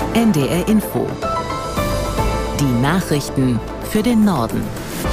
NDR Info. Die Nachrichten für den Norden.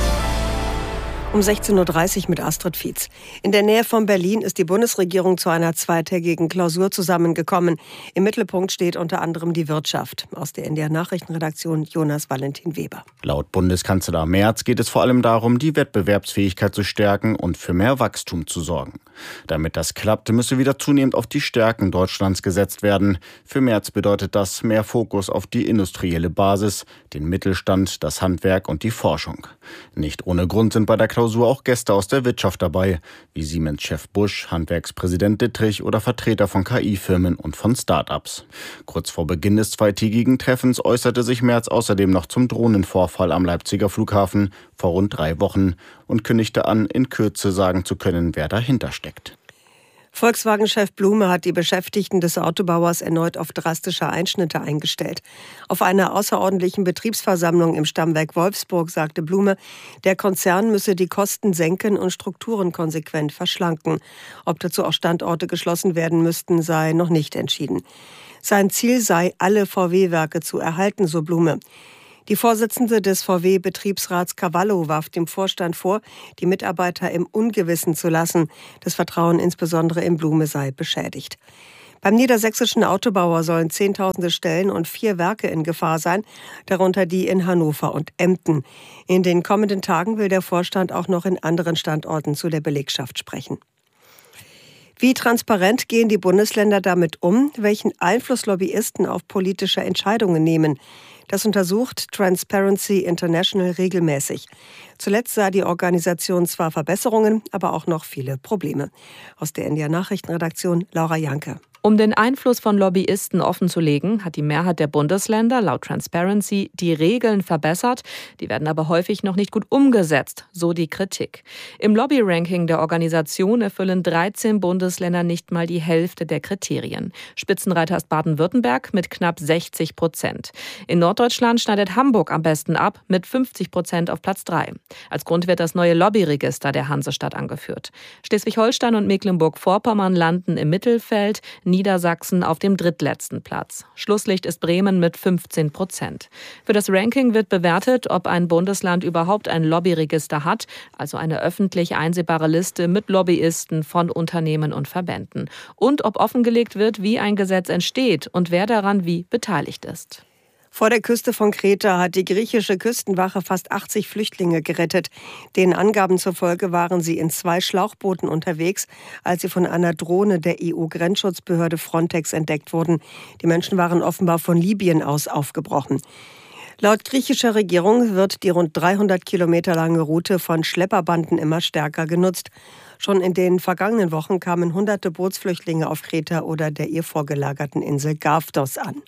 Um 16.30 Uhr mit Astrid Fietz. In der Nähe von Berlin ist die Bundesregierung zu einer zweitägigen Klausur zusammengekommen. Im Mittelpunkt steht unter anderem die Wirtschaft. Aus der NDR Nachrichtenredaktion Jonas Valentin Weber. Laut Bundeskanzler Merz geht es vor allem darum, die Wettbewerbsfähigkeit zu stärken und für mehr Wachstum zu sorgen. Damit das klappt, müsse wieder zunehmend auf die Stärken Deutschlands gesetzt werden. Für Merz bedeutet das mehr Fokus auf die industrielle Basis, den Mittelstand, das Handwerk und die Forschung. Nicht ohne Grund sind bei der Klausur auch Gäste aus der Wirtschaft dabei, wie Siemens-Chef Busch, Handwerkspräsident Dittrich oder Vertreter von KI-Firmen und von Start-ups. Kurz vor Beginn des zweitägigen Treffens äußerte sich Merz außerdem noch zum Drohnenvorfall am Leipziger Flughafen vor rund 3 Wochen und kündigte an, in Kürze sagen zu können, wer dahinter steckt. Volkswagen-Chef Blume hat die Beschäftigten des Autobauers erneut auf drastische Einschnitte eingestellt. Auf einer außerordentlichen Betriebsversammlung im Stammwerk Wolfsburg sagte Blume, der Konzern müsse die Kosten senken und Strukturen konsequent verschlanken. Ob dazu auch Standorte geschlossen werden müssten, sei noch nicht entschieden. Sein Ziel sei, alle VW-Werke zu erhalten, so Blume. Die Vorsitzende des VW-Betriebsrats Cavallo warf dem Vorstand vor, die Mitarbeiter im Ungewissen zu lassen. Das Vertrauen insbesondere in Blume sei beschädigt. Beim niedersächsischen Autobauer sollen Zehntausende Stellen und 4 Werke in Gefahr sein, darunter die in Hannover und Emden. In den kommenden Tagen will der Vorstand auch noch in anderen Standorten zu der Belegschaft sprechen. Wie transparent gehen die Bundesländer damit um, welchen Einfluss Lobbyisten auf politische Entscheidungen nehmen? Das untersucht Transparency International regelmäßig. Zuletzt sah die Organisation zwar Verbesserungen, aber auch noch viele Probleme. Aus der NDR Nachrichtenredaktion Laura Janke. Um den Einfluss von Lobbyisten offenzulegen, hat die Mehrheit der Bundesländer laut Transparency die Regeln verbessert. Die werden aber häufig noch nicht gut umgesetzt, so die Kritik. Im Lobby-Ranking der Organisation erfüllen 13 Bundesländer nicht mal die Hälfte der Kriterien. Spitzenreiter ist Baden-Württemberg mit knapp 60%. In Norddeutschland schneidet Hamburg am besten ab mit 50% auf Platz 3. Als Grund wird das neue Lobbyregister der Hansestadt angeführt. Schleswig-Holstein und Mecklenburg-Vorpommern landen im Mittelfeld, Niedersachsen auf dem drittletzten Platz. Schlusslicht ist Bremen mit 15%. Für das Ranking wird bewertet, ob ein Bundesland überhaupt ein Lobbyregister hat, also eine öffentlich einsehbare Liste mit Lobbyisten von Unternehmen und Verbänden. Und ob offengelegt wird, wie ein Gesetz entsteht und wer daran wie beteiligt ist. Vor der Küste von Kreta hat die griechische Küstenwache fast 80 Flüchtlinge gerettet. Den Angaben zufolge waren sie in 2 Schlauchbooten unterwegs, als sie von einer Drohne der EU-Grenzschutzbehörde Frontex entdeckt wurden. Die Menschen waren offenbar von Libyen aus aufgebrochen. Laut griechischer Regierung wird die rund 300 Kilometer lange Route von Schlepperbanden immer stärker genutzt. Schon in den vergangenen Wochen kamen hunderte Bootsflüchtlinge auf Kreta oder der ihr vorgelagerten Insel Gavdos an.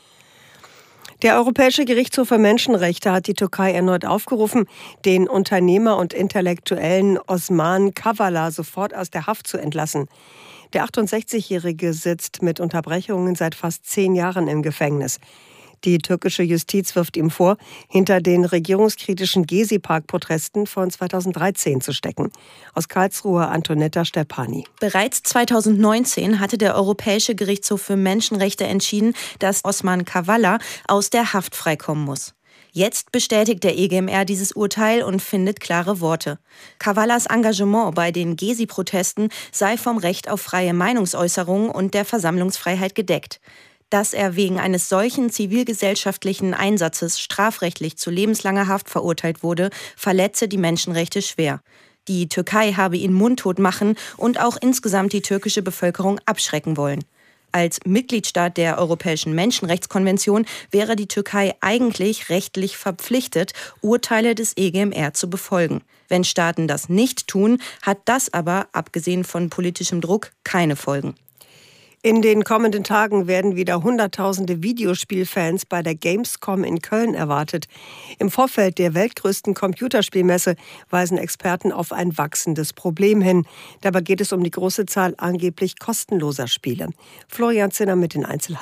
Der Europäische Gerichtshof für Menschenrechte hat die Türkei erneut aufgerufen, den Unternehmer und Intellektuellen Osman Kavala sofort aus der Haft zu entlassen. Der 68-Jährige sitzt mit Unterbrechungen seit fast 10 Jahren im Gefängnis. Die türkische Justiz wirft ihm vor, hinter den regierungskritischen Gezi-Park-Protesten von 2013 zu stecken. Aus Karlsruhe Antonetta Stepani. Bereits 2019 hatte der Europäische Gerichtshof für Menschenrechte entschieden, dass Osman Kavala aus der Haft freikommen muss. Jetzt bestätigt der EGMR dieses Urteil und findet klare Worte. Kavalas Engagement bei den Gezi-Protesten sei vom Recht auf freie Meinungsäußerung und der Versammlungsfreiheit gedeckt. Dass er wegen eines solchen zivilgesellschaftlichen Einsatzes strafrechtlich zu lebenslanger Haft verurteilt wurde, verletze die Menschenrechte schwer. Die Türkei habe ihn mundtot machen und auch insgesamt die türkische Bevölkerung abschrecken wollen. Als Mitgliedstaat der Europäischen Menschenrechtskonvention wäre die Türkei eigentlich rechtlich verpflichtet, Urteile des EGMR zu befolgen. Wenn Staaten das nicht tun, hat das aber, abgesehen von politischem Druck, keine Folgen. In den kommenden Tagen werden wieder Hunderttausende Videospielfans bei der Gamescom in Köln erwartet. Im Vorfeld der weltgrößten Computerspielmesse weisen Experten auf ein wachsendes Problem hin. Dabei geht es um die große Zahl angeblich kostenloser Spiele. Florian Zinner mit den Einzelheiten.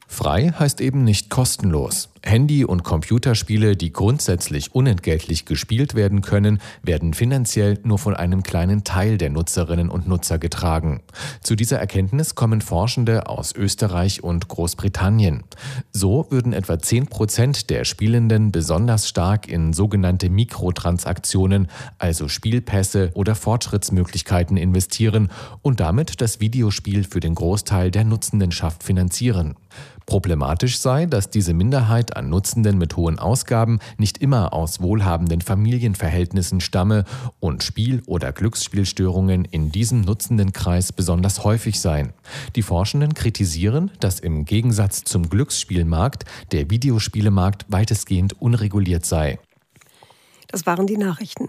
Frei heißt eben nicht kostenlos. Handy- und Computerspiele, die grundsätzlich unentgeltlich gespielt werden können, werden finanziell nur von einem kleinen Teil der Nutzerinnen und Nutzer getragen. Zu dieser Erkenntnis kommen Forschende aus Österreich und Großbritannien. So würden etwa 10% der Spielenden besonders stark in sogenannte Mikrotransaktionen, also Spielpässe oder Fortschrittsmöglichkeiten investieren und damit das Videospiel für den Großteil der Nutzendenschaft finanzieren. Problematisch sei, dass diese Minderheit an Nutzenden mit hohen Ausgaben nicht immer aus wohlhabenden Familienverhältnissen stamme und Spiel- oder Glücksspielstörungen in diesem Nutzendenkreis besonders häufig seien. Die Forschenden kritisieren, dass im Gegensatz zum Glücksspielmarkt der Videospielemarkt weitestgehend unreguliert sei. Das waren die Nachrichten.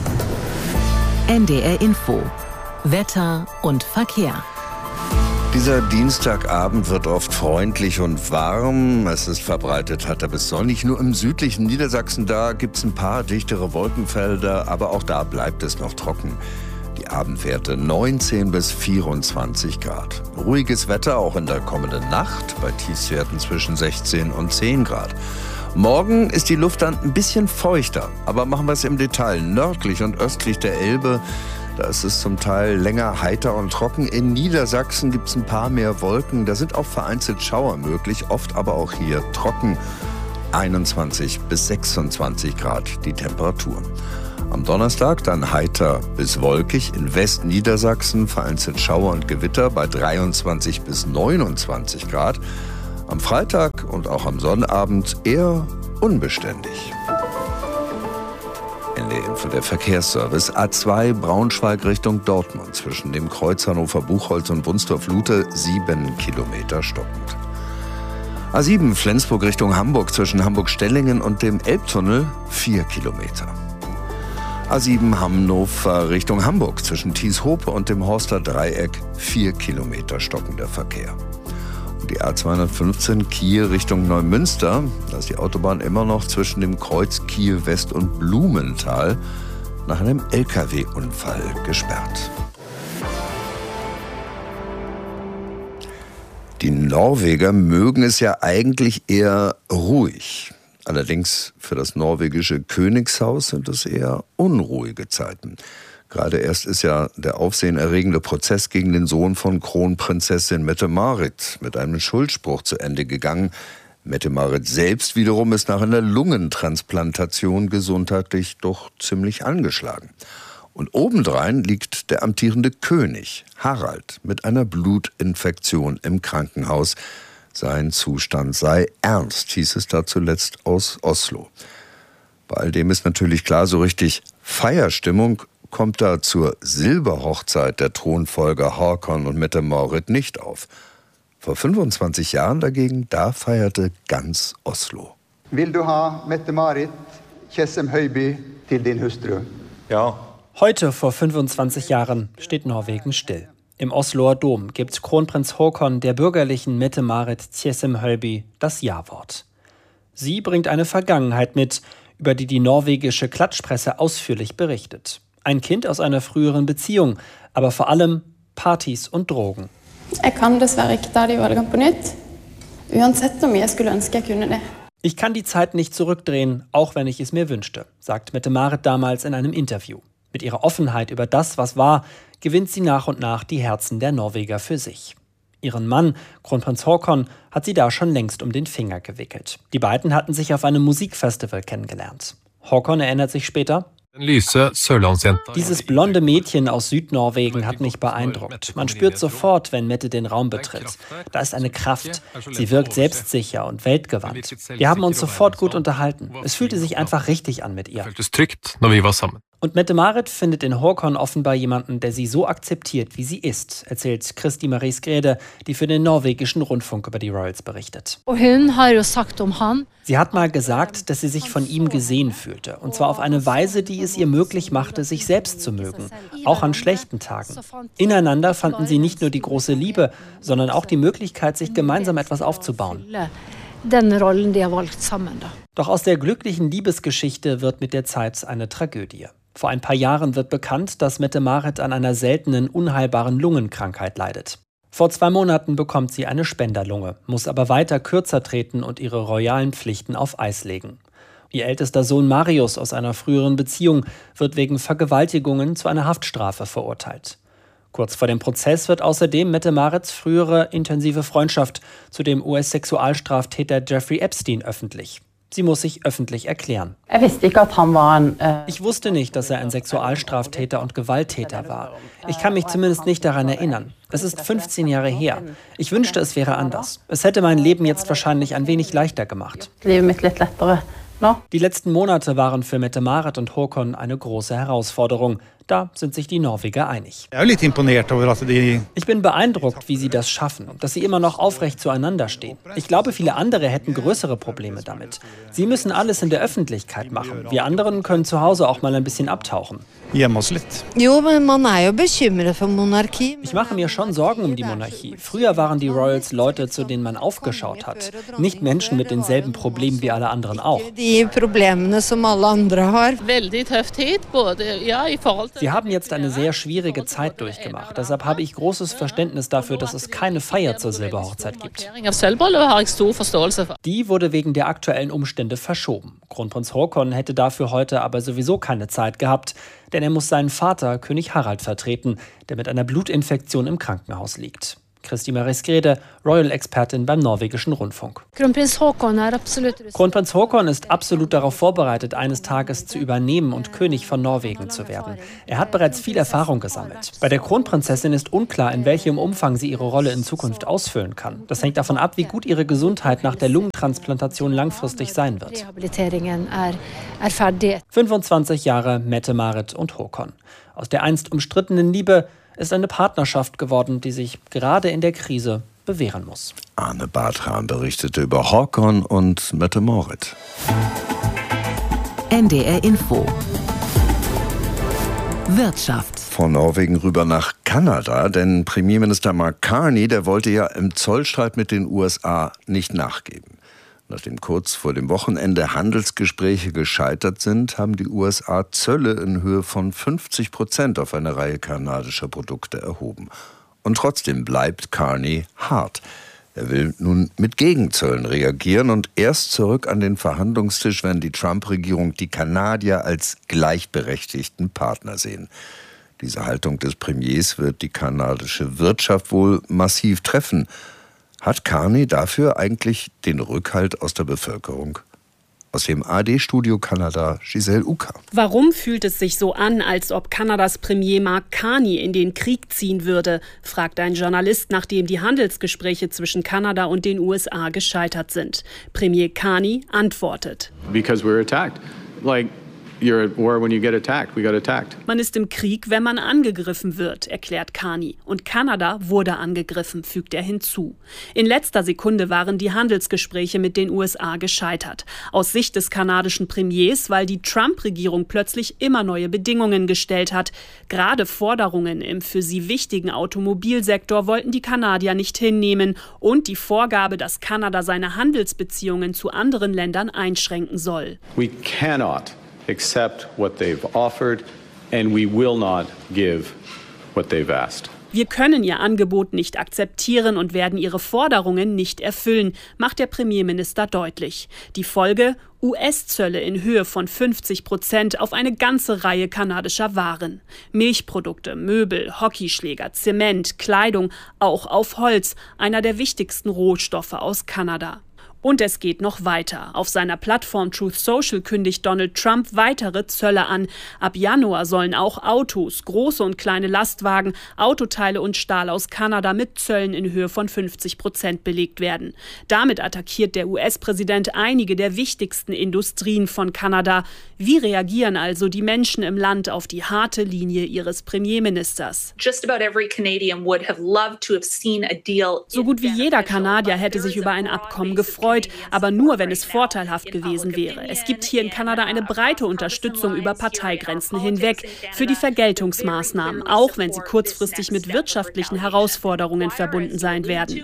NDR Info. Wetter und Verkehr. Dieser Dienstagabend wird oft freundlich und warm. Es ist verbreitet heiter bis sonnig. Nur im südlichen Niedersachsen, da gibt es ein paar dichtere Wolkenfelder, aber auch da bleibt es noch trocken. Die Abendwerte 19 bis 24 Grad. Ruhiges Wetter auch in der kommenden Nacht, bei Tiefstwerten zwischen 16 und 10 Grad. Morgen ist die Luft dann ein bisschen feuchter, aber machen wir es im Detail. Nördlich und östlich der Elbe, da ist es zum Teil länger heiter und trocken. In Niedersachsen gibt es ein paar mehr Wolken. Da sind auch vereinzelt Schauer möglich, oft aber auch hier trocken. 21 bis 26 Grad die Temperaturen. Am Donnerstag dann heiter bis wolkig. In Westniedersachsen vereinzelt Schauer und Gewitter bei 23 bis 29 Grad. Am Freitag und auch am Sonnabend eher unbeständig. Info der Verkehrsservice. A2 Braunschweig Richtung Dortmund. Zwischen dem Kreuz Hannover-Buchholz und Wunstorf-Lute 7 Kilometer stockend. A7 Flensburg Richtung Hamburg. Zwischen Hamburg-Stellingen und dem Elbtunnel 4 Kilometer. A7 Hannover Richtung Hamburg. Zwischen Thieshope und dem Horster Dreieck 4 Kilometer stockender Verkehr. Die A215 Kiel Richtung Neumünster, da ist die Autobahn immer noch zwischen dem Kreuz Kiel West und Blumenthal nach einem LKW-Unfall gesperrt. Die Norweger mögen es ja eigentlich eher ruhig. Allerdings für das norwegische Königshaus sind es eher unruhige Zeiten. Gerade erst ist ja der aufsehenerregende Prozess gegen den Sohn von Kronprinzessin Mette-Marit mit einem Schuldspruch zu Ende gegangen. Mette-Marit selbst wiederum ist nach einer Lungentransplantation gesundheitlich doch ziemlich angeschlagen. Und obendrein liegt der amtierende König, Harald, mit einer Blutinfektion im Krankenhaus. Sein Zustand sei ernst, hieß es da zuletzt aus Oslo. Bei all dem ist natürlich klar, so richtig Feierstimmung kommt da zur Silberhochzeit der Thronfolger Håkon und Mette-Marit nicht auf. Vor 25 Jahren dagegen, da feierte ganz Oslo. Will du ha Mette-Marit Tjessem-Høyby til din hustru? Ja. Heute, vor 25 Jahren, steht Norwegen still. Im Osloer Dom gibt Kronprinz Håkon der bürgerlichen Mette-Marit Tjessem-Høyby das Ja-Wort. Sie bringt eine Vergangenheit mit, über die die norwegische Klatschpresse ausführlich berichtet. Ein Kind aus einer früheren Beziehung, aber vor allem Partys und Drogen. Ich kann dessverre ikke ta de valgene på nytt, uansett hvor mye jeg skulle ønske jeg kunne det. Ich kann die Zeit nicht zurückdrehen, auch wenn ich es mir wünschte, sagt Mette-Marit damals in einem Interview. Mit ihrer Offenheit über das, was war, gewinnt sie nach und nach die Herzen der Norweger für sich. Ihren Mann, Kronprinz Håkon, hat sie da schon längst um den Finger gewickelt. Die beiden hatten sich auf einem Musikfestival kennengelernt. Håkon erinnert sich später: Dieses blonde Mädchen aus Südnorwegen hat mich beeindruckt. Man spürt sofort, wenn Mette den Raum betritt. Da ist eine Kraft. Sie wirkt selbstsicher und weltgewandt. Wir haben uns sofort gut unterhalten. Es fühlte sich einfach richtig an mit ihr. Und Mette-Marit findet in Håkon offenbar jemanden, der sie so akzeptiert, wie sie ist, erzählt Kristi Marie Skrede, die für den norwegischen Rundfunk über die Royals berichtet. Sie hat mal gesagt, dass sie sich von ihm gesehen fühlte. Und zwar auf eine Weise, die es ihr möglich machte, sich selbst zu mögen. Auch an schlechten Tagen. Ineinander fanden sie nicht nur die große Liebe, sondern auch die Möglichkeit, sich gemeinsam etwas aufzubauen. Doch aus der glücklichen Liebesgeschichte wird mit der Zeit eine Tragödie. Vor ein paar Jahren wird bekannt, dass Mette-Marit an einer seltenen, unheilbaren Lungenkrankheit leidet. Vor 2 Monaten bekommt sie eine Spenderlunge, muss aber weiter kürzer treten und ihre royalen Pflichten auf Eis legen. Ihr ältester Sohn Marius aus einer früheren Beziehung wird wegen Vergewaltigungen zu einer Haftstrafe verurteilt. Kurz vor dem Prozess wird außerdem Mette-Marits frühere intensive Freundschaft zu dem US-Sexualstraftäter Jeffrey Epstein öffentlich. Sie muss sich öffentlich erklären. Ich wusste nicht, dass er ein Sexualstraftäter und Gewalttäter war. Ich kann mich zumindest nicht daran erinnern. Es ist 15 Jahre her. Ich wünschte, es wäre anders. Es hätte mein Leben jetzt wahrscheinlich ein wenig leichter gemacht. Die letzten Monate waren für Mette-Marit und Håkon eine große Herausforderung. Da sind sich die Norweger einig. Ich bin beeindruckt, wie sie das schaffen, dass sie immer noch aufrecht zueinander stehen. Ich glaube, viele andere hätten größere Probleme damit. Sie müssen alles in der Öffentlichkeit machen. Wir anderen können zu Hause auch mal ein bisschen abtauchen. Ich mache mir schon Sorgen um die Monarchie. Früher waren die Royals Leute, zu denen man aufgeschaut hat. Nicht Menschen mit denselben Problemen wie alle anderen auch. Sie haben jetzt eine sehr schwierige Zeit durchgemacht. Deshalb habe ich großes Verständnis dafür, dass es keine Feier zur Silberhochzeit gibt. Die wurde wegen der aktuellen Umstände verschoben. Kronprinz Håkon hätte dafür heute aber sowieso keine Zeit gehabt, denn er muss seinen Vater, König Harald, vertreten, der mit einer Blutinfektion im Krankenhaus liegt. Kristi Marie-Skrede, Royal-Expertin beim norwegischen Rundfunk. Kronprinz Håkon ist absolut darauf vorbereitet, eines Tages zu übernehmen und König von Norwegen zu werden. Er hat bereits viel Erfahrung gesammelt. Bei der Kronprinzessin ist unklar, in welchem Umfang sie ihre Rolle in Zukunft ausfüllen kann. Das hängt davon ab, wie gut ihre Gesundheit nach der Lungentransplantation langfristig sein wird. 25 Jahre Mette-Marit und Håkon. Aus der einst umstrittenen Liebe ist eine Partnerschaft geworden, die sich gerade in der Krise bewähren muss. Arne Bartram berichtete über Håkon und Mette-Marit. NDR Info. Wirtschaft. Von Norwegen rüber nach Kanada, denn Premierminister Mark Carney, der wollte ja im Zollstreit mit den USA nicht nachgeben. Nachdem kurz vor dem Wochenende Handelsgespräche gescheitert sind, haben die USA Zölle in Höhe von 50% auf eine Reihe kanadischer Produkte erhoben. Und trotzdem bleibt Carney hart. Er will nun mit Gegenzöllen reagieren und erst zurück an den Verhandlungstisch, wenn die Trump-Regierung die Kanadier als gleichberechtigten Partner sehen. Diese Haltung des Premiers wird die kanadische Wirtschaft wohl massiv treffen. Hat Carney dafür eigentlich den Rückhalt aus der Bevölkerung? Aus dem ARD-Studio Kanada, Giselle Uka. Warum fühlt es sich so an, als ob Kanadas Premier Mark Carney in den Krieg ziehen würde, fragt ein Journalist, nachdem die Handelsgespräche zwischen Kanada und den USA gescheitert sind. Premier Carney antwortet: Because we're attacked. You're at war when you get attacked. We got attacked. Man ist im Krieg, wenn man angegriffen wird, erklärt Carney. Und Kanada wurde angegriffen, fügt er hinzu. In letzter Sekunde waren die Handelsgespräche mit den USA gescheitert. Aus Sicht des kanadischen Premiers, weil die Trump-Regierung plötzlich immer neue Bedingungen gestellt hat. Gerade Forderungen im für sie wichtigen Automobilsektor wollten die Kanadier nicht hinnehmen. Und die Vorgabe, dass Kanada seine Handelsbeziehungen zu anderen Ländern einschränken soll. We cannot accept what they've offered, and we will not give what they've asked. Wir können ihr Angebot nicht akzeptieren und werden ihre Forderungen nicht erfüllen, macht der Premierminister deutlich. Die Folge: US-Zölle in Höhe von 50% auf eine ganze Reihe kanadischer Waren. Milchprodukte, Möbel, Hockeyschläger, Zement, Kleidung, auch auf Holz, einer der wichtigsten Rohstoffe aus Kanada. Und es geht noch weiter. Auf seiner Plattform Truth Social kündigt Donald Trump weitere Zölle an. Ab Januar sollen auch Autos, große und kleine Lastwagen, Autoteile und Stahl aus Kanada mit Zöllen in Höhe von 50% belegt werden. Damit attackiert der US-Präsident einige der wichtigsten Industrien von Kanada. Wie reagieren also die Menschen im Land auf die harte Linie ihres Premierministers? So gut wie jeder Kanadier hätte sich über ein Abkommen gefreut. gefreut, aber nur, wenn es vorteilhaft gewesen wäre. Es gibt hier in Kanada eine breite Unterstützung über Parteigrenzen hinweg für die Vergeltungsmaßnahmen, auch wenn sie kurzfristig mit wirtschaftlichen Herausforderungen verbunden sein werden.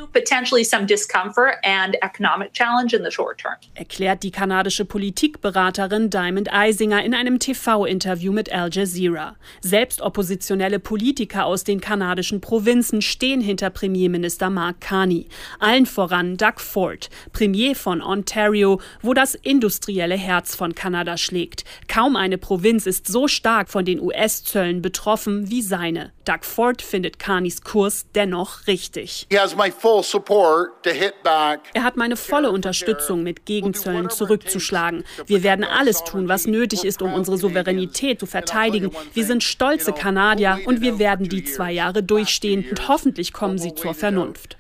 Erklärt die kanadische Politikberaterin Diamond Eisinger in einem TV-Interview mit Al Jazeera. Selbst oppositionelle Politiker aus den kanadischen Provinzen stehen hinter Premierminister Mark Carney. Allen voran Doug Ford, Premier von Ontario, wo das industrielle Herz von Kanada schlägt. Kaum eine Provinz ist so stark von den US-Zöllen betroffen wie seine. Doug Ford findet Carneys Kurs dennoch richtig. Er hat meine volle Unterstützung, mit Gegenzöllen zurückzuschlagen. Wir werden alles tun, was nötig ist, um unsere Souveränität zu verteidigen. Wir sind stolze Kanadier und wir werden die 2 Jahre durchstehen und hoffentlich kommen sie zur Vernunft.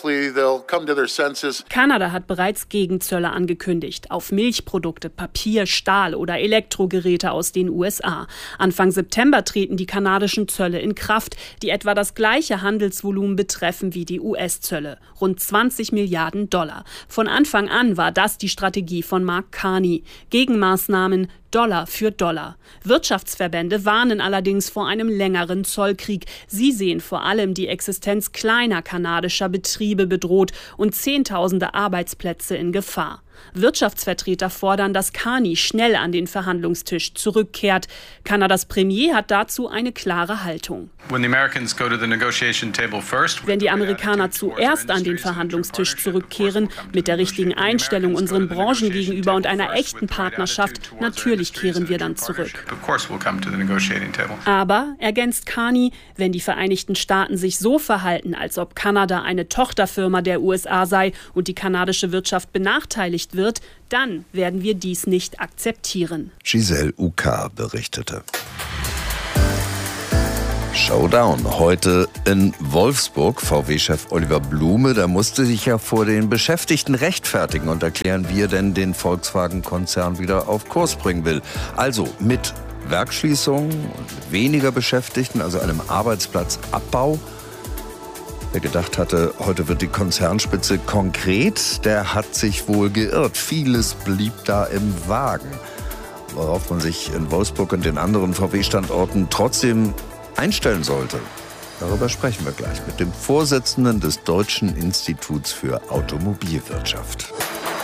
Kanada hat bereits Gegenzölle angekündigt auf Milchprodukte, Papier, Stahl oder Elektrogeräte aus den USA. Anfang September treten die kanadischen Zölle in Kraft, die etwa das gleiche Handelsvolumen betreffen wie die US-Zölle, rund 20 Milliarden $. Von Anfang an war das die Strategie von Mark Carney. Gegenmaßnahmen Dollar für Dollar. Wirtschaftsverbände warnen allerdings vor einem längeren Zollkrieg. Sie sehen vor allem die Existenz kleiner kanadischer Betriebe bedroht und Zehntausende Arbeitsplätze in Gefahr. Wirtschaftsvertreter fordern, dass Carney schnell an den Verhandlungstisch zurückkehrt. Kanadas Premier hat dazu eine klare Haltung. Wenn die Amerikaner zuerst an den Verhandlungstisch zurückkehren, mit der richtigen Einstellung unseren Branchen gegenüber und einer echten Partnerschaft, natürlich kehren wir dann zurück. Aber, ergänzt Carney, wenn die Vereinigten Staaten sich so verhalten, als ob Kanada eine Tochterfirma der USA sei und die kanadische Wirtschaft benachteiligt wird, dann werden wir dies nicht akzeptieren. Giselle UK berichtete. Showdown heute in Wolfsburg. VW-Chef Oliver Blume, der musste sich ja vor den Beschäftigten rechtfertigen und erklären, wie er denn den Volkswagen-Konzern wieder auf Kurs bringen will. Also mit Werksschließungen und weniger Beschäftigten, also einem Arbeitsplatzabbau. Wer gedacht hatte, heute wird die Konzernspitze konkret, der hat sich wohl geirrt. Vieles blieb da im Wagen. Worauf man sich in Wolfsburg und den anderen VW-Standorten trotzdem einstellen sollte. Darüber sprechen wir gleich mit dem Vorsitzenden des Deutschen Instituts für Automobilwirtschaft.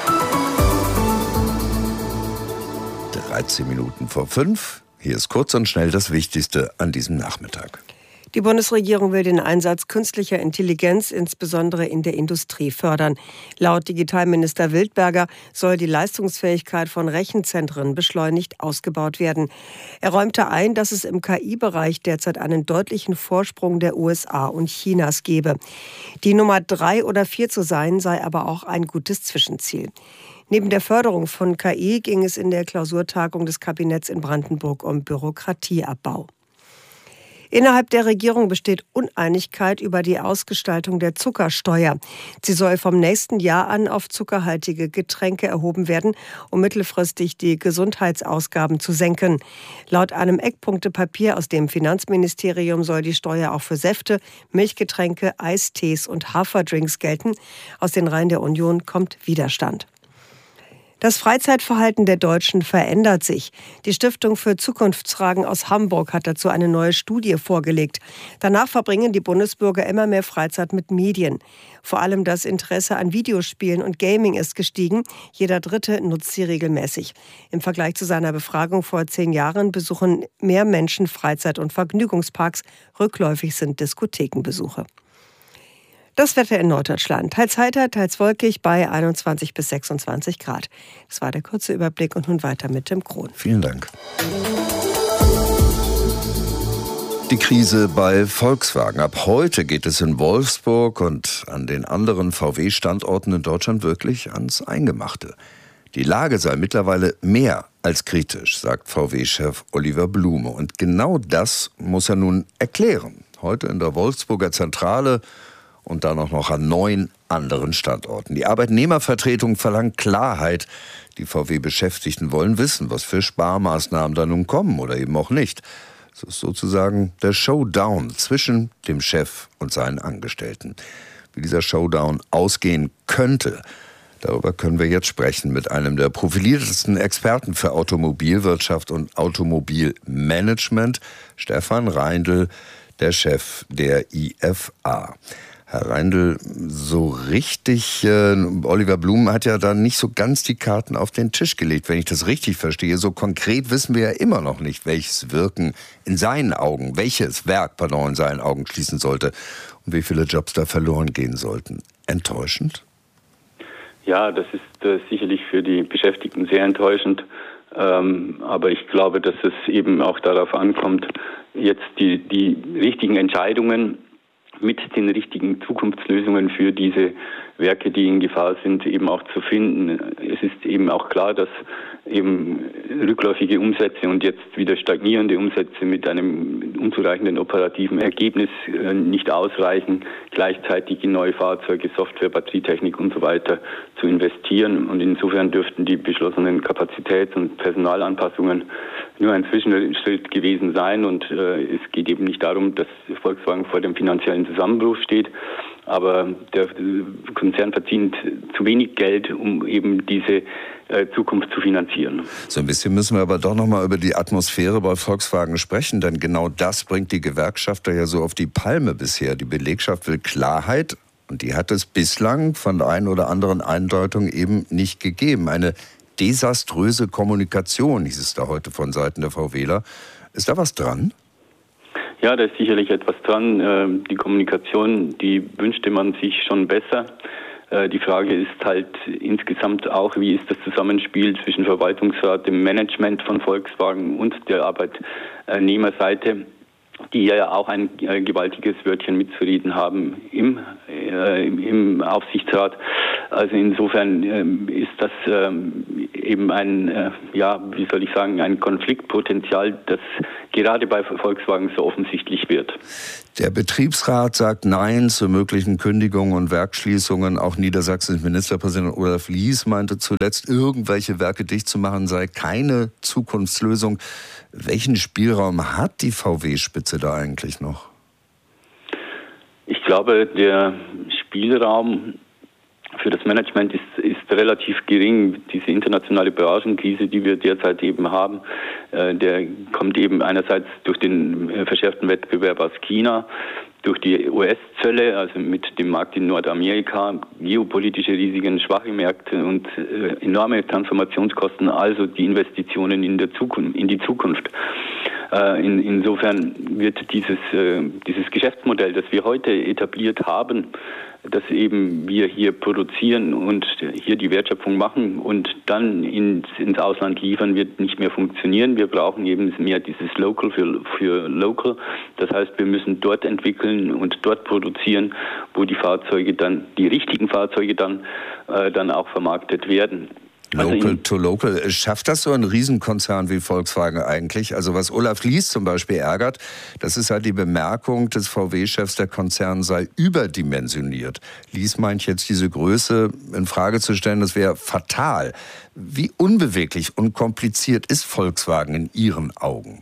13 Minuten vor 5. Hier ist kurz und schnell das Wichtigste an diesem Nachmittag. Die Bundesregierung will den Einsatz künstlicher Intelligenz insbesondere in der Industrie fördern. Laut Digitalminister Wildberger soll die Leistungsfähigkeit von Rechenzentren beschleunigt ausgebaut werden. Er räumte ein, dass es im KI-Bereich derzeit einen deutlichen Vorsprung der USA und Chinas gebe. Die Nummer 3 oder 4 zu sein, sei aber auch ein gutes Zwischenziel. Neben der Förderung von KI ging es in der Klausurtagung des Kabinetts in Brandenburg um Bürokratieabbau. Innerhalb der Regierung besteht Uneinigkeit über die Ausgestaltung der Zuckersteuer. Sie soll vom nächsten Jahr an auf zuckerhaltige Getränke erhoben werden, um mittelfristig die Gesundheitsausgaben zu senken. Laut einem Eckpunktepapier aus dem Finanzministerium soll die Steuer auch für Säfte, Milchgetränke, Eistees und Haferdrinks gelten. Aus den Reihen der Union kommt Widerstand. Das Freizeitverhalten der Deutschen verändert sich. Die Stiftung für Zukunftsfragen aus Hamburg hat dazu eine neue Studie vorgelegt. Danach verbringen die Bundesbürger immer mehr Freizeit mit Medien. Vor allem das Interesse an Videospielen und Gaming ist gestiegen. Jeder Dritte nutzt sie regelmäßig. Im Vergleich zu seiner Befragung vor 10 Jahren besuchen mehr Menschen Freizeit- und Vergnügungsparks. Rückläufig sind Diskothekenbesuche. Das Wetter in Norddeutschland. Teils heiter, teils wolkig bei 21 bis 26 Grad. Das war der kurze Überblick und nun weiter mit Tim Krohn. Vielen Dank. Die Krise bei Volkswagen. Ab heute geht es in Wolfsburg und an den anderen VW-Standorten in Deutschland wirklich ans Eingemachte. Die Lage sei mittlerweile mehr als kritisch, sagt VW-Chef Oliver Blume. Und genau das muss er nun erklären. Heute in der Wolfsburger Zentrale und dann auch noch an 9 anderen Standorten. Die Arbeitnehmervertretung verlangt Klarheit. Die VW-Beschäftigten wollen wissen, was für Sparmaßnahmen da nun kommen oder eben auch nicht. Es ist sozusagen der Showdown zwischen dem Chef und seinen Angestellten. Wie dieser Showdown ausgehen könnte, Darüber können wir jetzt sprechen mit einem der profiliertesten Experten für Automobilwirtschaft und Automobilmanagement, Stefan Reindl, der Chef der IFA. Herr Reindl, so richtig, Oliver Blume hat ja da nicht so ganz die Karten auf den Tisch gelegt, wenn ich das richtig verstehe. So konkret wissen wir ja immer noch nicht, welches Werk in seinen Augen schließen sollte und wie viele Jobs da verloren gehen sollten. Enttäuschend? Ja, das ist sicherlich für die Beschäftigten sehr enttäuschend. Aber ich glaube, dass es eben auch darauf ankommt, jetzt die richtigen Entscheidungen mit den richtigen Zukunftslösungen für diese Werke, die in Gefahr sind, eben auch zu finden. Es ist eben auch klar, dass eben rückläufige Umsätze und jetzt wieder stagnierende Umsätze mit einem unzureichenden operativen Ergebnis nicht ausreichen, gleichzeitig in neue Fahrzeuge, Software, Batterietechnik und so weiter zu investieren. Und insofern dürften die beschlossenen Kapazitäts- und Personalanpassungen nur ein Zwischenschritt gewesen sein. Und es geht eben nicht darum, dass Volkswagen vor dem finanziellen Zusammenbruch steht, aber der Konzern verdient zu wenig Geld, um eben diese Zukunft zu finanzieren. So ein bisschen müssen wir aber doch noch mal über die Atmosphäre bei Volkswagen sprechen, denn genau das bringt die Gewerkschafter ja so auf die Palme bisher. Die Belegschaft will Klarheit und die hat es bislang von der einen oder anderen Eindeutung eben nicht gegeben. Eine desaströse Kommunikation, hieß es da heute von Seiten der VWler. Ist da was dran? Ja, da ist sicherlich etwas dran. Die Kommunikation, die wünschte man sich schon besser. Die Frage ist halt insgesamt auch, wie ist das Zusammenspiel zwischen Verwaltungsrat, dem Management von Volkswagen und der Arbeitnehmerseite, die ja auch ein gewaltiges Wörtchen mitzureden haben im Aufsichtsrat. Also insofern ist das eben ein Konfliktpotenzial, das gerade bei Volkswagen so offensichtlich wird. Der Betriebsrat sagt Nein zu möglichen Kündigungen und Werksschließungen. Auch Niedersachsens Ministerpräsident Olaf Lies meinte zuletzt, irgendwelche Werke dicht zu machen sei keine Zukunftslösung. Welchen Spielraum hat die VW-Spitze da eigentlich noch? Ich glaube, der Spielraum für das Management ist relativ gering. Diese internationale Branchenkrise, die wir derzeit eben haben, der kommt eben einerseits durch den verschärften Wettbewerb aus China, durch die US-Zölle, also mit dem Markt in Nordamerika, geopolitische Risiken, schwache Märkte und enorme Transformationskosten, also die Investitionen in die Zukunft. Insofern wird dieses Geschäftsmodell, das wir heute etabliert haben, dass eben wir hier produzieren und hier die Wertschöpfung machen und dann ins Ausland liefern, wird nicht mehr funktionieren. Wir brauchen eben mehr dieses Local für Local. Das heißt, wir müssen dort entwickeln und dort produzieren, wo die richtigen Fahrzeuge dann auch vermarktet werden. Local to local. Schafft das so ein Riesenkonzern wie Volkswagen eigentlich? Also was Olaf Lies zum Beispiel ärgert, das ist halt die Bemerkung des VW-Chefs, der Konzern sei überdimensioniert. Lies meint jetzt, diese Größe in Frage zu stellen, das wäre fatal. Wie unbeweglich und kompliziert ist Volkswagen in Ihren Augen?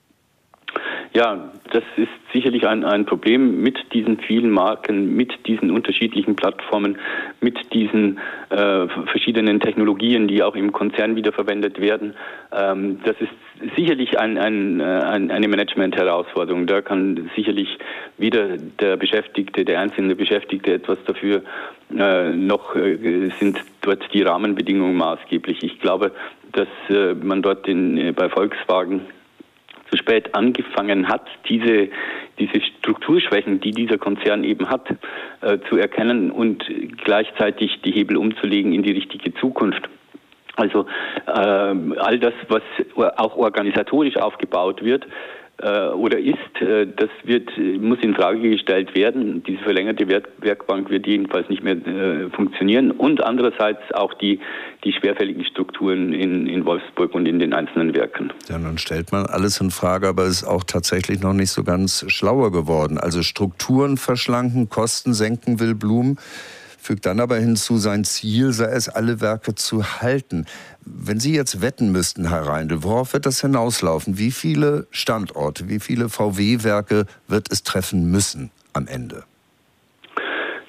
Ja, das ist sicherlich ein Problem mit diesen vielen Marken, mit diesen unterschiedlichen Plattformen, mit diesen verschiedenen Technologien, die auch im Konzern wiederverwendet werden. Das ist sicherlich eine Management-Herausforderung. Da kann sicherlich weder der einzelne Beschäftigte etwas dafür, noch sind dort die Rahmenbedingungen maßgeblich. Ich glaube, dass man dort bei Volkswagen zu spät angefangen hat, diese Strukturschwächen, die dieser Konzern eben hat, zu erkennen und gleichzeitig die Hebel umzulegen in die richtige Zukunft. Also all das, was auch organisatorisch aufgebaut wird oder ist, das muss in Frage gestellt werden. Diese verlängerte Werkbank wird jedenfalls nicht mehr funktionieren. Und andererseits auch die schwerfälligen Strukturen in Wolfsburg und in den einzelnen Werken. Ja, dann stellt man alles in Frage, aber es ist auch tatsächlich noch nicht so ganz schlauer geworden. Also Strukturen verschlanken, Kosten senken will Blum, fügt dann aber hinzu, sein Ziel sei es, alle Werke zu halten. Wenn Sie jetzt wetten müssten, Herr Reindl, worauf wird das hinauslaufen? Wie viele Standorte, wie viele VW-Werke wird es treffen müssen am Ende?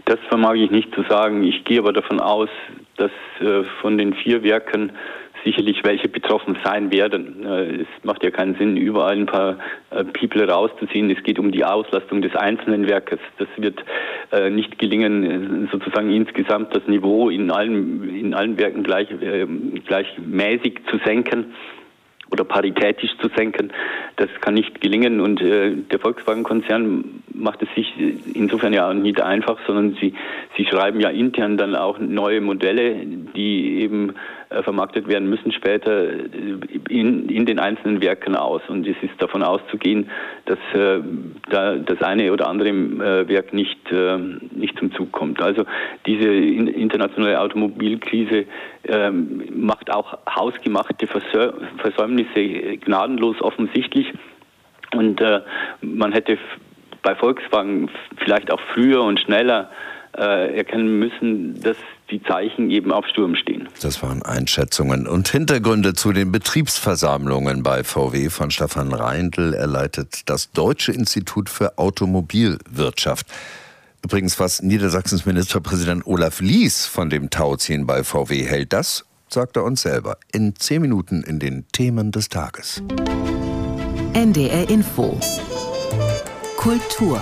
Das vermag ich nicht zu sagen. Ich gehe aber davon aus, dass von den 4 Werken sicherlich welche betroffen sein werden. Es macht ja keinen Sinn, überall ein paar People rauszuziehen. Es geht um die Auslastung des einzelnen Werkes. Das wird nicht gelingen, sozusagen insgesamt das Niveau in allen Werken gleichmäßig zu senken oder paritätisch zu senken. Das kann nicht gelingen und der Volkswagen-Konzern macht es sich insofern ja auch nicht einfach, sondern sie schreiben ja intern dann auch neue Modelle, die eben vermarktet werden müssen später in den einzelnen Werken aus. Und es ist davon auszugehen, dass da das eine oder andere Werk nicht zum Zug kommt. Also diese internationale Automobilkrise macht auch hausgemachte Versäumnisse gnadenlos offensichtlich. Und man hätte bei Volkswagen vielleicht auch früher und schneller erkennen müssen, dass die Zeichen eben auf Sturm stehen. Das waren Einschätzungen und Hintergründe zu den Betriebsversammlungen bei VW von Stefan Reindl. Er leitet das Deutsche Institut für Automobilwirtschaft. Übrigens, was Niedersachsens Ministerpräsident Olaf Lies von dem Tauziehen bei VW hält, das sagt er uns selber in 10 Minuten in den Themen des Tages. NDR Info. Kultur.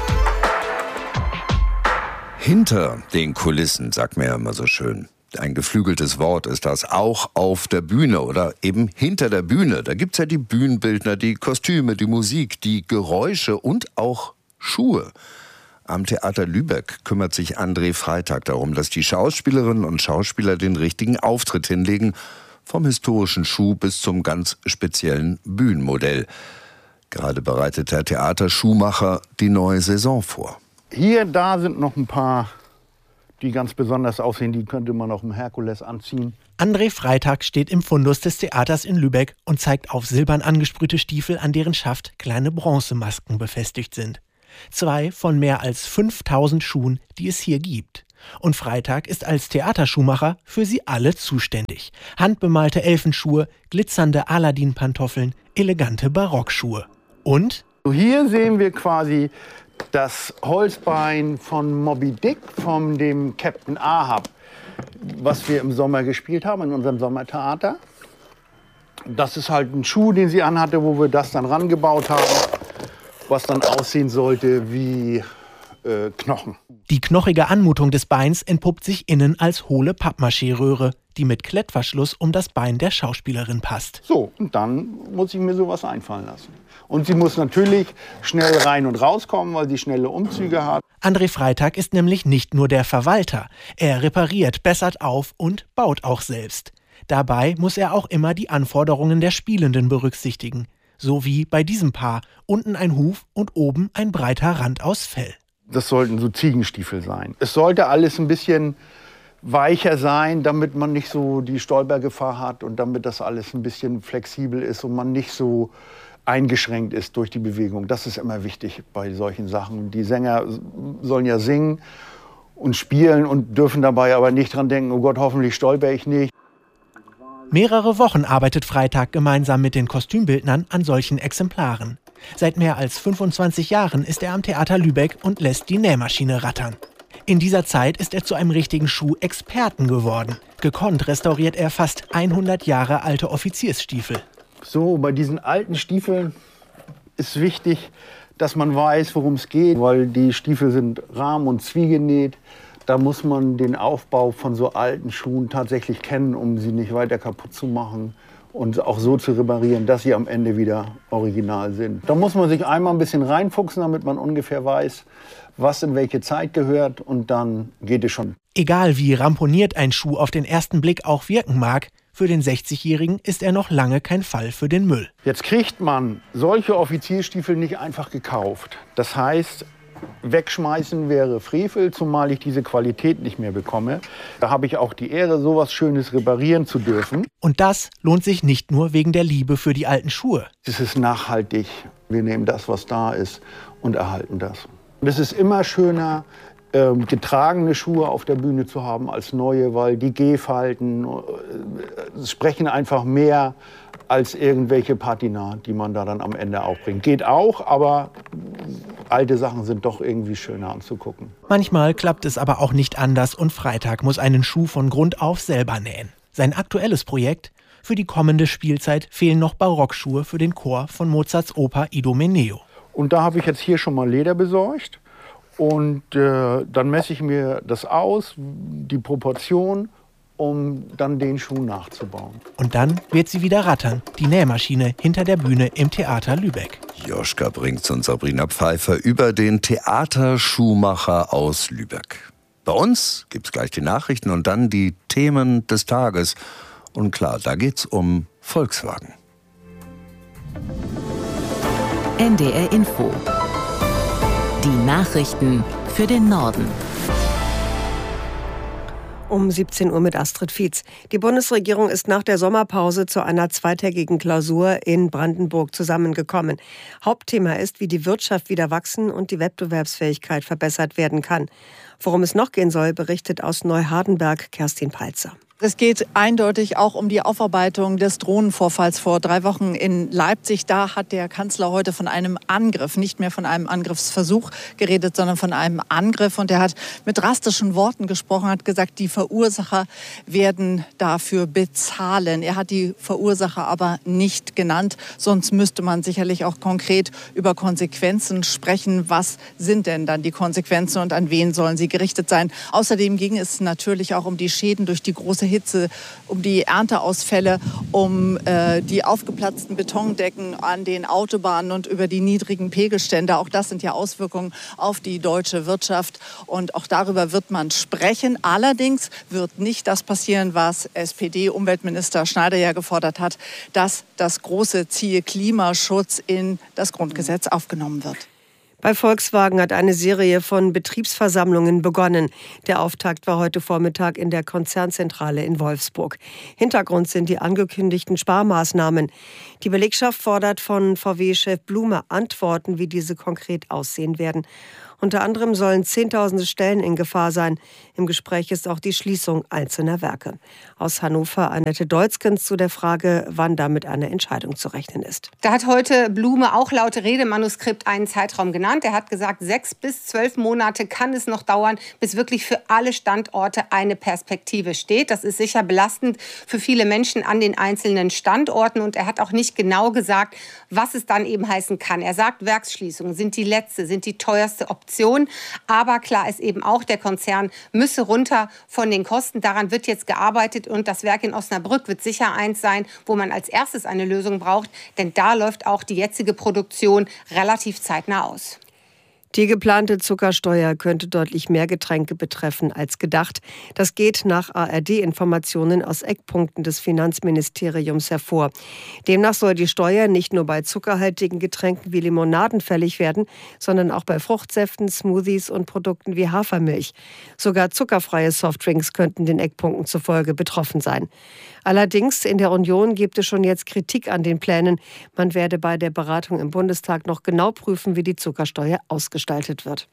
Hinter den Kulissen, sagt man ja immer so schön. Ein geflügeltes Wort ist das, auch auf der Bühne oder eben hinter der Bühne. Da gibt's ja die Bühnenbildner, die Kostüme, die Musik, die Geräusche und auch Schuhe. Am Theater Lübeck kümmert sich André Freitag darum, dass die Schauspielerinnen und Schauspieler den richtigen Auftritt hinlegen, vom historischen Schuh bis zum ganz speziellen Bühnenmodell. Gerade bereitet der Theaterschuhmacher die neue Saison vor. Da sind noch ein paar, die ganz besonders aussehen. Die könnte man auf dem Herkules anziehen. André Freitag steht im Fundus des Theaters in Lübeck und zeigt auf silbern angesprühte Stiefel, an deren Schaft kleine Bronzemasken befestigt sind. 2 von mehr als 5000 Schuhen, die es hier gibt. Und Freitag ist als Theaterschuhmacher für sie alle zuständig. Handbemalte Elfenschuhe, glitzernde Aladdin-Pantoffeln, elegante Barockschuhe. Und? Hier sehen wir quasi das Holzbein von Moby Dick, von dem Captain Ahab, was wir im Sommer gespielt haben in unserem Sommertheater. Das ist halt ein Schuh, den sie anhatte, wo wir das dann rangebaut haben, was dann aussehen sollte wie Knochen. Die knochige Anmutung des Beins entpuppt sich innen als hohle Pappmaché-Röhre, die mit Klettverschluss um das Bein der Schauspielerin passt. So, und dann muss ich mir sowas einfallen lassen. Und sie muss natürlich schnell rein und rauskommen, weil sie schnelle Umzüge hat. André Freitag ist nämlich nicht nur der Verwalter. Er repariert, bessert auf und baut auch selbst. Dabei muss er auch immer die Anforderungen der Spielenden berücksichtigen. So wie bei diesem Paar. Unten ein Huf und oben ein breiter Rand aus Fell. Das sollten so Ziegenstiefel sein. Es sollte alles ein bisschen weicher sein, damit man nicht so die Stolpergefahr hat und damit das alles ein bisschen flexibel ist und man nicht so eingeschränkt ist durch die Bewegung. Das ist immer wichtig bei solchen Sachen. Die Sänger sollen ja singen und spielen und dürfen dabei aber nicht dran denken, oh Gott, hoffentlich stolper ich nicht. Mehrere Wochen arbeitet Freitag gemeinsam mit den Kostümbildnern an solchen Exemplaren. Seit mehr als 25 Jahren ist er am Theater Lübeck und lässt die Nähmaschine rattern. In dieser Zeit ist er zu einem richtigen Schuhexperten geworden. Gekonnt restauriert er fast 100 Jahre alte Offiziersstiefel. So, bei diesen alten Stiefeln ist wichtig, dass man weiß, worum es geht, weil die Stiefel sind rahm- und zwiegenäht. Da muss man den Aufbau von so alten Schuhen tatsächlich kennen, um sie nicht weiter kaputt zu machen und auch so zu reparieren, dass sie am Ende wieder original sind. Da muss man sich einmal ein bisschen reinfuchsen, damit man ungefähr weiß, was in welche Zeit gehört, und dann geht es schon. Egal wie ramponiert ein Schuh auf den ersten Blick auch wirken mag, für den 60-Jährigen ist er noch lange kein Fall für den Müll. Jetzt kriegt man solche Offizierstiefel nicht einfach gekauft. Das heißt, wegschmeißen wäre Frevel, zumal ich diese Qualität nicht mehr bekomme. Da habe ich auch die Ehre, sowas Schönes reparieren zu dürfen. Und das lohnt sich nicht nur wegen der Liebe für die alten Schuhe. Es ist nachhaltig. Wir nehmen das, was da ist, und erhalten das. Und es ist immer schöner, getragene Schuhe auf der Bühne zu haben als neue, weil die Gehfalten sprechen einfach mehr als irgendwelche Patina, die man da dann am Ende auch bringt. Geht auch, aber alte Sachen sind doch irgendwie schöner anzugucken. Manchmal klappt es aber auch nicht anders und Freitag muss einen Schuh von Grund auf selber nähen. Sein aktuelles Projekt? Für die kommende Spielzeit fehlen noch Barockschuhe für den Chor von Mozarts Oper Idomeneo. Und da habe ich jetzt hier schon mal Leder besorgt und dann messe ich mir das aus, die Proportion, um dann den Schuh nachzubauen. Und dann wird sie wieder rattern, die Nähmaschine hinter der Bühne im Theater Lübeck. Joschka Brinks und Sabrina Pfeiffer über den Theaterschuhmacher aus Lübeck. Bei uns gibt's gleich die Nachrichten und dann die Themen des Tages. Und klar, da geht's um Volkswagen. NDR Info. Die Nachrichten für den Norden. Um 17 Uhr mit Astrid Fietz. Die Bundesregierung ist nach der Sommerpause zu einer zweitägigen Klausur in Brandenburg zusammengekommen. Hauptthema ist, wie die Wirtschaft wieder wachsen und die Wettbewerbsfähigkeit verbessert werden kann. Worum es noch gehen soll, berichtet aus Neuhardenberg Kerstin Palzer. Es geht eindeutig auch um die Aufarbeitung des Drohnenvorfalls vor 3 Wochen in Leipzig. Da hat der Kanzler heute von einem Angriff, nicht mehr von einem Angriffsversuch geredet, sondern von einem Angriff. Und er hat mit drastischen Worten gesprochen, hat gesagt, die Verursacher werden dafür bezahlen. Er hat die Verursacher aber nicht genannt. Sonst müsste man sicherlich auch konkret über Konsequenzen sprechen. Was sind denn dann die Konsequenzen und an wen sollen sie gerichtet sein? Außerdem ging es natürlich auch um die Schäden durch die große Hitze, um die Ernteausfälle, um die aufgeplatzten Betondecken an den Autobahnen und über die niedrigen Pegelstände. Auch das sind ja Auswirkungen auf die deutsche Wirtschaft. Und auch darüber wird man sprechen. Allerdings wird nicht das passieren, was SPD-Umweltminister Schneider ja gefordert hat, dass das große Ziel Klimaschutz in das Grundgesetz aufgenommen wird. Bei Volkswagen hat eine Serie von Betriebsversammlungen begonnen. Der Auftakt war heute Vormittag in der Konzernzentrale in Wolfsburg. Hintergrund sind die angekündigten Sparmaßnahmen. Die Belegschaft fordert von VW-Chef Blume Antworten, wie diese konkret aussehen werden. Unter anderem sollen Zehntausende Stellen in Gefahr sein. Im Gespräch ist auch die Schließung einzelner Werke. Aus Hannover Annette Deutzkens zu der Frage, wann damit eine Entscheidung zu rechnen ist. Da hat heute Blume auch laut Redemanuskript einen Zeitraum genannt. Er hat gesagt, 6 bis 12 Monate kann es noch dauern, bis wirklich für alle Standorte eine Perspektive steht. Das ist sicher belastend für viele Menschen an den einzelnen Standorten. Und er hat auch nicht genau gesagt, was es dann eben heißen kann. Er sagt, Werksschließungen sind die letzte, sind die teuerste Option. Aber klar ist eben auch, der Konzern müsse runter von den Kosten. Daran wird jetzt gearbeitet und das Werk in Osnabrück wird sicher eins sein, wo man als erstes eine Lösung braucht. Denn da läuft auch die jetzige Produktion relativ zeitnah aus. Die geplante Zuckersteuer könnte deutlich mehr Getränke betreffen als gedacht. Das geht nach ARD-Informationen aus Eckpunkten des Finanzministeriums hervor. Demnach soll die Steuer nicht nur bei zuckerhaltigen Getränken wie Limonaden fällig werden, sondern auch bei Fruchtsäften, Smoothies und Produkten wie Hafermilch. Sogar zuckerfreie Softdrinks könnten den Eckpunkten zufolge betroffen sein. Allerdings in der Union gibt es schon jetzt Kritik an den Plänen. Man werde bei der Beratung im Bundestag noch genau prüfen, wie die Zuckersteuer ausgestaltet wird.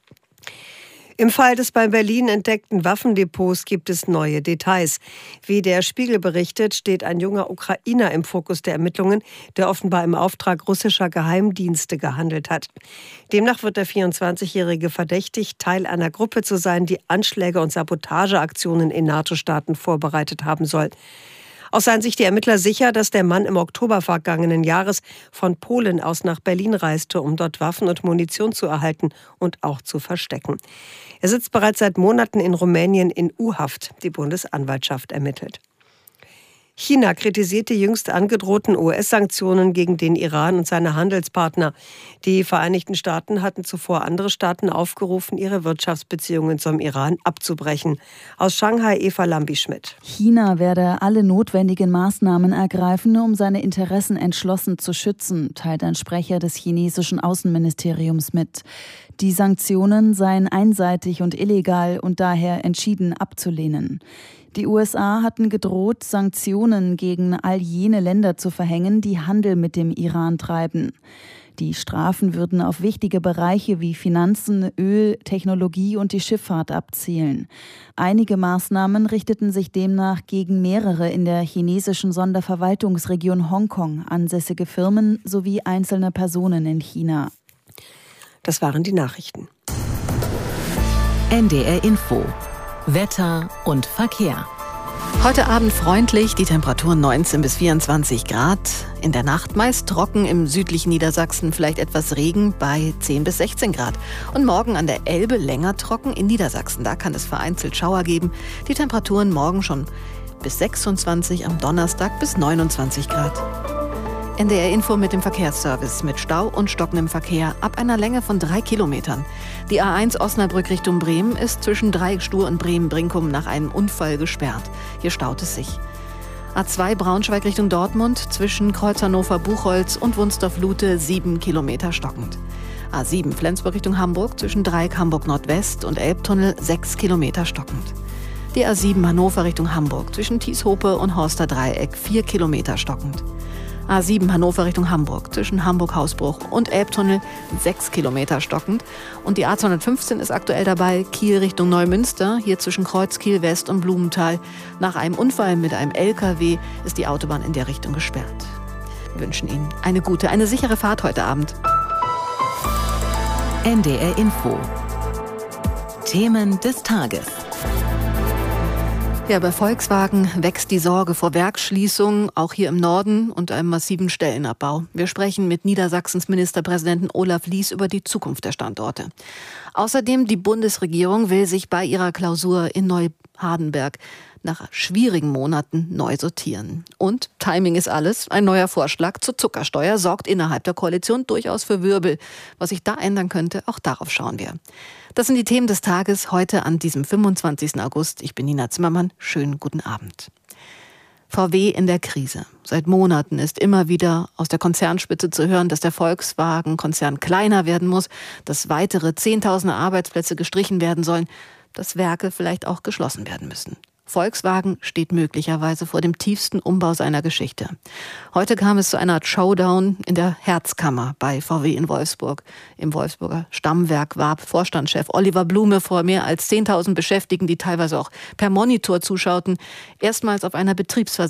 Im Fall des bei Berlin entdeckten Waffendepots gibt es neue Details. Wie der Spiegel berichtet, steht ein junger Ukrainer im Fokus der Ermittlungen, der offenbar im Auftrag russischer Geheimdienste gehandelt hat. Demnach wird der 24-Jährige verdächtigt, Teil einer Gruppe zu sein, die Anschläge und Sabotageaktionen in NATO-Staaten vorbereitet haben soll. Auch seien sich die Ermittler sicher, dass der Mann im Oktober vergangenen Jahres von Polen aus nach Berlin reiste, um dort Waffen und Munition zu erhalten und auch zu verstecken. Er sitzt bereits seit Monaten in Rumänien in U-Haft. Die Bundesanwaltschaft ermittelt. China kritisiert die jüngst angedrohten US-Sanktionen gegen den Iran und seine Handelspartner. Die Vereinigten Staaten hatten zuvor andere Staaten aufgerufen, ihre Wirtschaftsbeziehungen zum Iran abzubrechen. Aus Shanghai Eva Lambi-Schmidt. China werde alle notwendigen Maßnahmen ergreifen, um seine Interessen entschlossen zu schützen, teilt ein Sprecher des chinesischen Außenministeriums mit. Die Sanktionen seien einseitig und illegal und daher entschieden abzulehnen. Die USA hatten gedroht, Sanktionen gegen all jene Länder zu verhängen, die Handel mit dem Iran treiben. Die Strafen würden auf wichtige Bereiche wie Finanzen, Öl, Technologie und die Schifffahrt abzielen. Einige Maßnahmen richteten sich demnach gegen mehrere in der chinesischen Sonderverwaltungsregion Hongkong ansässige Firmen sowie einzelne Personen in China. Das waren die Nachrichten. NDR Info. Wetter und Verkehr. Heute Abend freundlich, die Temperaturen 19 bis 24 Grad. In der Nacht meist trocken, im südlichen Niedersachsen vielleicht etwas Regen bei 10 bis 16 Grad. Und morgen an der Elbe länger trocken in Niedersachsen. Da kann es vereinzelt Schauer geben. Die Temperaturen morgen schon bis 26, am Donnerstag bis 29 Grad. NDR Info mit dem Verkehrsservice mit Stau und stockendem Verkehr ab einer Länge von 3 Kilometern. Die A1 Osnabrück Richtung Bremen ist zwischen Dreieckstur und Bremen-Brinkum nach einem Unfall gesperrt. Hier staut es sich. A2 Braunschweig Richtung Dortmund zwischen Kreuz Hannover-Buchholz und Wunsdorf-Lute 7 Kilometer stockend. A7 Flensburg Richtung Hamburg zwischen Dreieck Hamburg-Nordwest und Elbtunnel 6 Kilometer stockend. Die A7 Hannover Richtung Hamburg zwischen Thieshope und Horster Dreieck 4 Kilometer stockend. A7 Hannover Richtung Hamburg zwischen Hamburg-Hausbruch und Elbtunnel 6 Kilometer stockend. Und die A215 ist aktuell dabei, Kiel Richtung Neumünster, hier zwischen Kreuzkiel West und Blumenthal. Nach einem Unfall mit einem LKW ist die Autobahn in der Richtung gesperrt. Wir wünschen Ihnen eine gute, eine sichere Fahrt heute Abend. NDR Info. Themen des Tages. Ja, bei Volkswagen wächst die Sorge vor Werksschließungen, auch hier im Norden, und einem massiven Stellenabbau. Wir sprechen mit Niedersachsens Ministerpräsidenten Olaf Lies über die Zukunft der Standorte. Außerdem, die Bundesregierung will sich bei ihrer Klausur in Neuhardenberg nach schwierigen Monaten neu sortieren. Und Timing ist alles. Ein neuer Vorschlag zur Zuckersteuer sorgt innerhalb der Koalition durchaus für Wirbel. Was sich da ändern könnte, auch darauf schauen wir. Das sind die Themen des Tages heute an diesem 25. August. Ich bin Nina Zimmermann. Schönen guten Abend. VW in der Krise. Seit Monaten ist immer wieder aus der Konzernspitze zu hören, dass der Volkswagen-Konzern kleiner werden muss, dass weitere 10.000 Arbeitsplätze gestrichen werden sollen, dass Werke vielleicht auch geschlossen werden müssen. Volkswagen steht möglicherweise vor dem tiefsten Umbau seiner Geschichte. Heute kam es zu einer Art Showdown in der Herzkammer bei VW in Wolfsburg. Im Wolfsburger Stammwerk warb Vorstandschef Oliver Blume vor mehr als 10.000 Beschäftigten, die teilweise auch per Monitor zuschauten, erstmals auf einer Betriebsversammlung